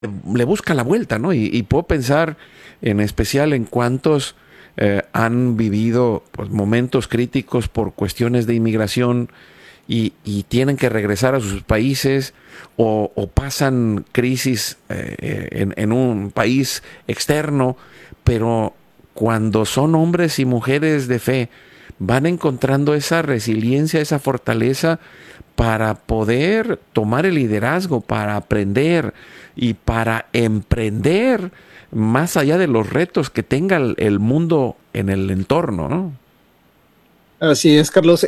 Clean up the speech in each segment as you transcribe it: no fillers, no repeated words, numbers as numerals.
le busca la vuelta, ¿no? Y puedo pensar en especial en cuántos han vivido pues, momentos críticos por cuestiones de inmigración y tienen que regresar a sus países o pasan crisis en un país externo, pero cuando son hombres y mujeres de fe, van encontrando esa resiliencia, esa fortaleza para poder tomar el liderazgo, para aprender y para emprender más allá de los retos que tenga el mundo en el entorno, ¿no? Así es, Carlos.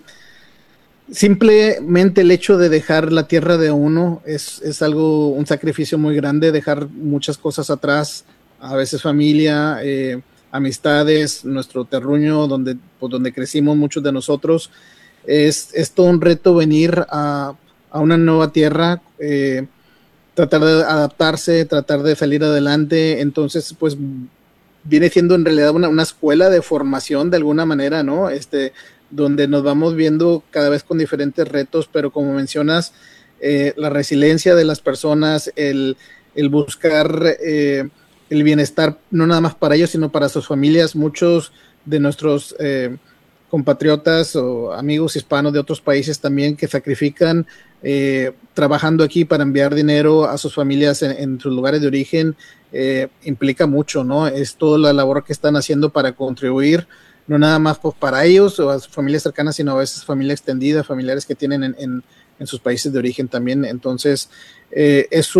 Simplemente el hecho de dejar la tierra de uno es algo, un sacrificio muy grande, dejar muchas cosas atrás, a veces familia, amistades, nuestro terruño, donde, pues, donde crecimos muchos de nosotros. Es todo un reto venir a una nueva tierra, tratar de adaptarse, tratar de salir adelante. Entonces, pues viene siendo en realidad una escuela de formación de alguna manera, ¿no? Donde nos vamos viendo cada vez con diferentes retos, pero como mencionas, la resiliencia de las personas, el buscar el bienestar, no nada más para ellos, sino para sus familias. Muchos de nuestros compatriotas o amigos hispanos de otros países también que sacrifican trabajando aquí para enviar dinero a sus familias en sus lugares de origen, implica mucho, ¿no? Es toda la labor que están haciendo para contribuir, no nada más pues, para ellos o a sus familias cercanas, sino a veces familia extendida, familiares que tienen en sus países de origen también. Entonces, es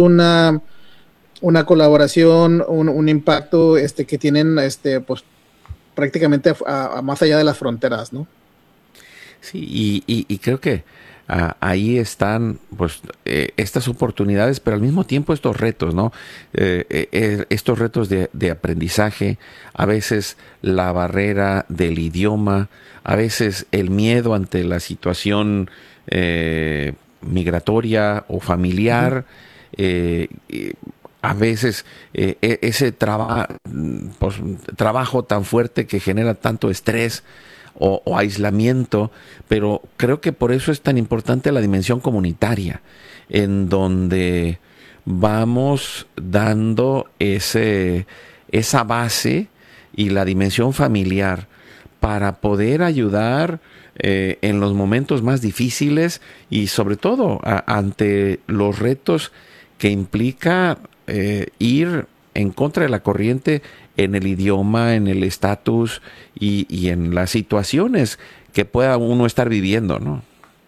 una colaboración, un impacto que tienen pues, prácticamente a más allá de las fronteras, ¿no? Sí, y creo que ahí están pues estas oportunidades, pero al mismo tiempo estos retos, ¿no? Estos retos de aprendizaje, a veces la barrera del idioma, a veces el miedo ante la situación migratoria o Uh -huh. familiar, a veces ese pues, trabajo tan fuerte que genera tanto estrés o aislamiento, pero creo que por eso es tan importante la dimensión comunitaria, en donde vamos dando esa base y la dimensión familiar para poder ayudar en los momentos más difíciles y sobre todo ante los retos que implica ir en contra de la corriente en el idioma, en el estatus y en las situaciones que pueda uno estar viviendo, ¿no?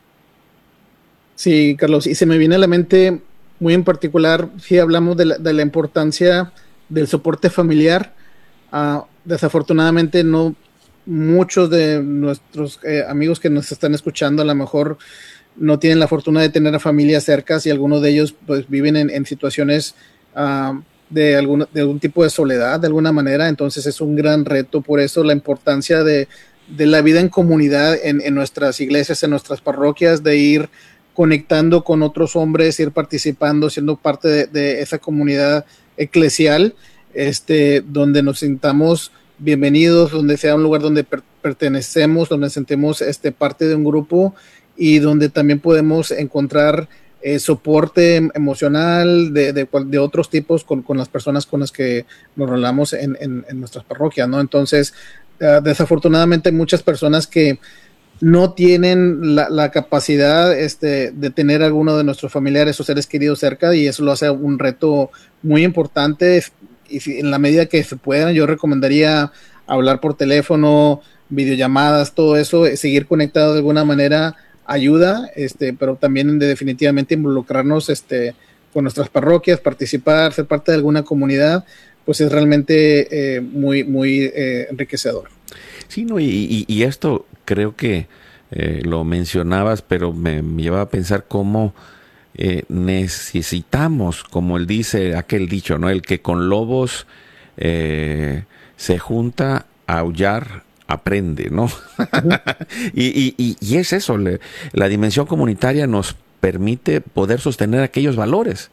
Sí, Carlos, y se me viene a la mente muy en particular, si hablamos de la importancia del soporte familiar. Desafortunadamente no muchos de nuestros amigos que nos están escuchando a lo mejor no tienen la fortuna de tener a familias cercas y algunos de ellos pues viven en situaciones de algún tipo de soledad de alguna manera. Entonces es un gran reto, por eso la importancia de la vida en comunidad en nuestras iglesias, en nuestras parroquias, de ir conectando con otros hombres, ir participando, siendo parte de esa comunidad eclesial, donde nos sintamos bienvenidos, donde sea un lugar donde pertenecemos, donde sentimos parte de un grupo y donde también podemos encontrar soporte emocional de otros tipos con las personas con las que nos rolamos en nuestras parroquias, ¿no? Entonces, desafortunadamente hay muchas personas que no tienen la capacidad de tener a alguno de nuestros familiares o seres queridos cerca, y eso lo hace un reto muy importante. Y si, en la medida que se pueda, yo recomendaría hablar por teléfono, videollamadas, todo eso, seguir conectado de alguna manera ayuda, pero también definitivamente involucrarnos con nuestras parroquias, participar, ser parte de alguna comunidad, pues es realmente muy enriquecedor. Sí, no, y esto creo que lo mencionabas, pero me lleva a pensar cómo necesitamos, como él dice aquel dicho, ¿no? El que con lobos se junta a aullar aprende, ¿no? Uh -huh. y es eso, la dimensión comunitaria nos permite poder sostener aquellos valores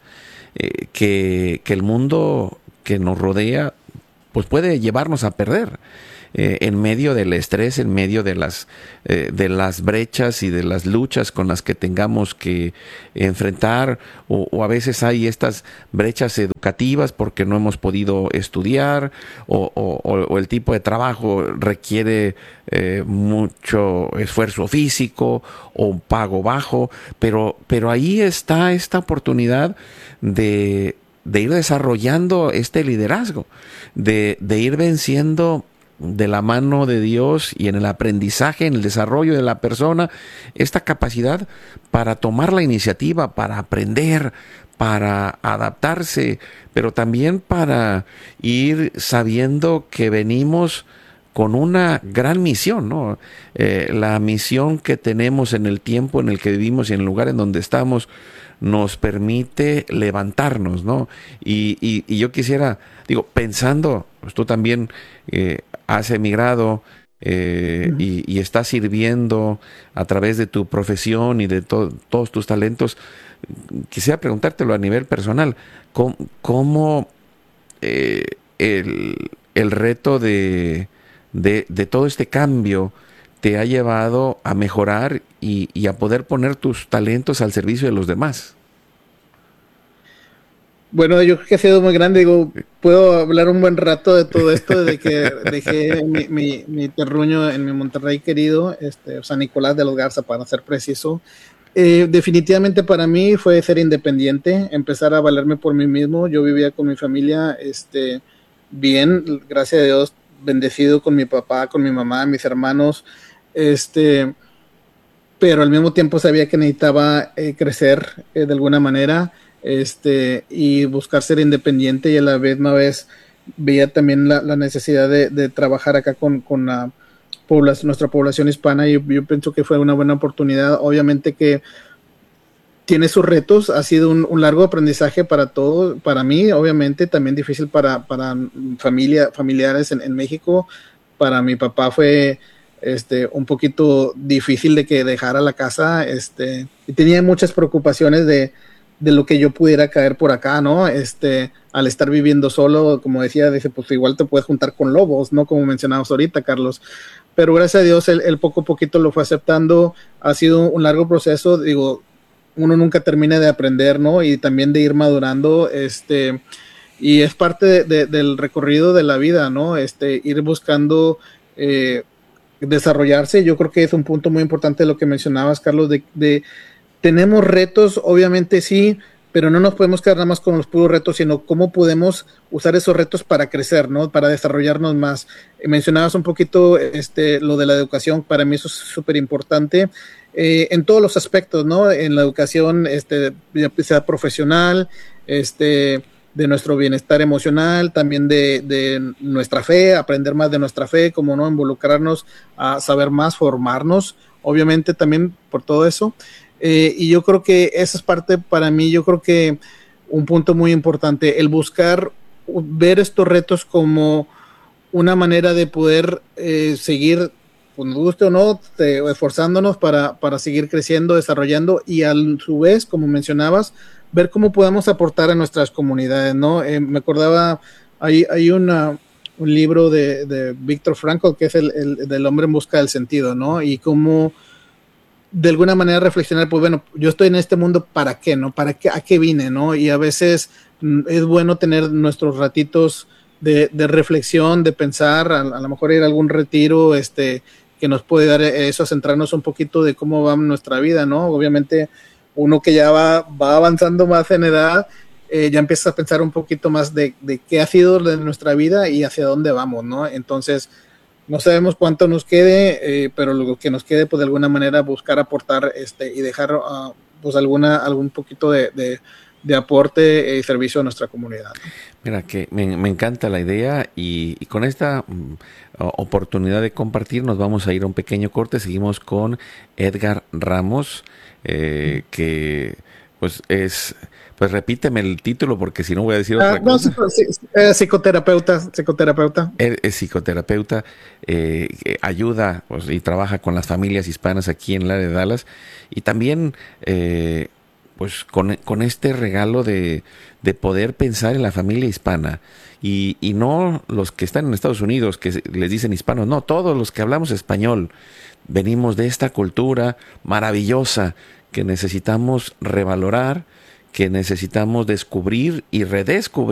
que el mundo que nos rodea pues puede llevarnos a perder. en medio del estrés, en medio de las brechas y de las luchas con las que tengamos que enfrentar, o a veces hay estas brechas educativas porque no hemos podido estudiar, o el tipo de trabajo requiere mucho esfuerzo físico o un pago bajo, pero ahí está esta oportunidad de ir desarrollando este liderazgo, de ir venciendo de la mano de Dios y en el aprendizaje, en el desarrollo de la persona, esta capacidad para tomar la iniciativa, para aprender, para adaptarse, pero también para ir sabiendo que venimos con una gran misión, ¿no? La misión que tenemos en el tiempo en el que vivimos y en el lugar en donde estamos nos permite levantarnos, ¿no? Y yo quisiera, digo, pensando, pues tú también has emigrado y estás sirviendo a través de tu profesión y de todos tus talentos, quisiera preguntártelo a nivel personal, ¿cómo el reto de todo este cambio te ha llevado a mejorar y a poder poner tus talentos al servicio de los demás? Bueno, yo creo que ha sido muy grande. Digo, puedo hablar un buen rato de todo esto, desde que dejé mi terruño en mi Monterrey querido, San Nicolás de los Garza, para ser preciso. Definitivamente para mí fue ser independiente, empezar a valerme por mí mismo. Yo vivía con mi familia, bien, gracias a Dios, bendecido con mi papá, con mi mamá, mis hermanos, pero al mismo tiempo sabía que necesitaba crecer de alguna manera, y buscar ser independiente, y a la misma vez veía también la necesidad de trabajar acá con nuestra población hispana, y yo pienso que fue una buena oportunidad. Obviamente que tiene sus retos, ha sido un largo aprendizaje para todos, para mí, obviamente, también difícil para familiares en México. Para mi papá fue un poquito difícil de que dejara la casa, y tenía muchas preocupaciones de lo que yo pudiera caer por acá, ¿no? Al estar viviendo solo, como decía, dice, pues igual te puedes juntar con lobos, ¿no? Como mencionabas ahorita, Carlos. Pero gracias a Dios, él poco a poquito lo fue aceptando. Ha sido un largo proceso, digo, uno nunca termina de aprender, ¿no? Y también de ir madurando, y es parte del recorrido de la vida, ¿no? Ir buscando desarrollarse. Yo creo que es un punto muy importante lo que mencionabas, Carlos, tenemos retos, obviamente sí, pero no nos podemos quedar nada más con los puros retos, sino cómo podemos usar esos retos para crecer, ¿no? Para desarrollarnos más. Mencionabas un poquito lo de la educación, para mí eso es súper importante, en todos los aspectos, ¿no? En la educación, ya sea profesional, de nuestro bienestar emocional, también de nuestra fe, aprender más de nuestra fe, como no involucrarnos a saber más, formarnos, obviamente también por todo eso. Y yo creo que esa es parte, para mí, yo creo que un punto muy importante, el buscar ver estos retos como una manera de poder seguir, pues nos guste o no, esforzándonos para seguir creciendo, desarrollando, y a su vez, como mencionabas, ver cómo podemos aportar a nuestras comunidades, ¿no? Me acordaba, hay un libro de Viktor Frankl, que es el del hombre en busca del sentido, ¿no? Y cómo de alguna manera reflexionar, pues bueno, yo estoy en este mundo, ¿para qué, no? ¿Para qué, a qué vine, no? Y a veces es bueno tener nuestros ratitos de reflexión, de pensar, a lo mejor ir a algún retiro, que nos puede dar eso, a centrarnos un poquito de cómo va nuestra vida, ¿no? Obviamente, uno que ya va avanzando más en edad, ya empieza a pensar un poquito más de qué ha sido de nuestra vida y hacia dónde vamos, ¿no? Entonces, no sabemos cuánto nos quede, pero lo que nos quede, pues de alguna manera buscar aportar y dejar pues algún poquito de aporte y servicio a nuestra comunidad. Mira, que me encanta la idea y con esta oportunidad de compartir nos vamos a ir a un pequeño corte. Seguimos con Edgar Ramos, que pues es... Pues repíteme el título porque si no voy a decir otra cosa. Psicoterapeuta. Él es psicoterapeuta, ayuda pues, y trabaja con las familias hispanas aquí en el área de Dallas y también pues con este regalo de poder pensar en la familia hispana. Y no los que están en Estados Unidos, que les dicen hispanos, no, todos los que hablamos español venimos de esta cultura maravillosa que necesitamos revalorar, que necesitamos descubrir y redescubrir